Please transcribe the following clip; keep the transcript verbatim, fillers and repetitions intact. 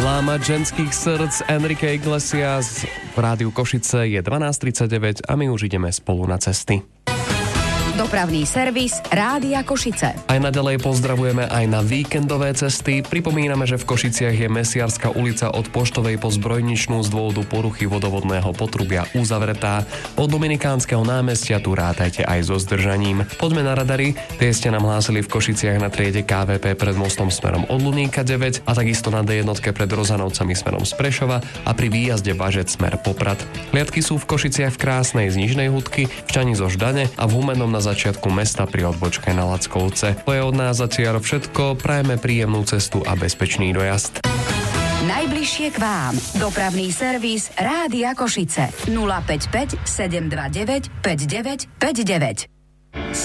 Lámať ženských srdc, Enrique Iglesias. V rádiu Košice je dvanásť tridsaťdeväť a my už ideme spolu na cesty. Dopravný servis Rádia Košice. Aj naďalej pozdravujeme aj na víkendové cesty. Pripomíname, že v Košiciach je Mesiarska ulica od Poštovej po Zbrojničnú z dôvodu poruchy vodovodného potrubia uzavretá. Od Dominikánskeho námestia tu rátajte aj so zdržaním. Poďme na radary. Tie ste nám hlásili v Košiciach na triede ká vé pé pred mostom smerom od Luníka deväť a takisto na dé jednotke pred Rozanovcami smerom z Prešova a pri výjazde Bažec smer Poprad. Hliadky sú v Košiciach v Krásnej z Nižnej Hudky, v Čani zo Ždane a v Humennom na začiatku mesta pri odbočke na Lackovce. To je od nás zatiaľ všetko. Prajeme príjemnú cestu a bezpečný dojazd. Najbližšie k vám. Dopravný servis Rádia Košice. nula päť päť sedem dva deväť päť deväť päť deväť.